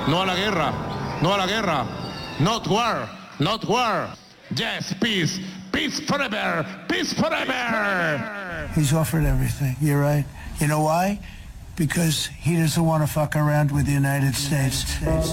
No a la guerra. No a la guerra. Not war. Not war. Yes, peace. Peace forever. Peace forever. He's offered everything. You're right. You know why? Because he doesn't want to fuck around with the United States.